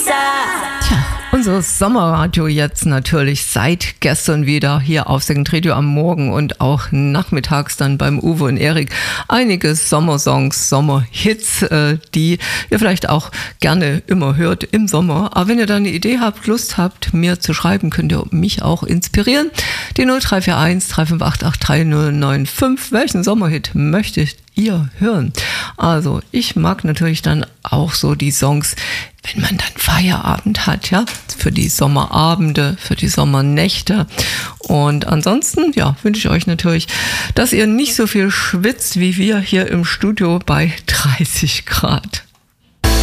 Tja, unser Sommerradio jetzt natürlich seit gestern wieder hier auf Second Radio am Morgen und auch nachmittags dann beim Uwe und Erik. Einige Sommersongs, Sommerhits, die ihr vielleicht auch gerne immer hört im Sommer. Aber wenn ihr da eine Idee habt, Lust habt, mir zu schreiben, könnt ihr mich auch inspirieren. Die 0341 3588 3095. Welchen Sommerhit möchtet ihr hören? Also ich mag natürlich dann auch so die Songs, wenn man dann Feierabend hat, ja, für die Sommerabende, für die Sommernächte. Und ansonsten, ja, wünsche ich euch natürlich, dass ihr nicht so viel schwitzt wie wir hier im Studio bei 30 Grad.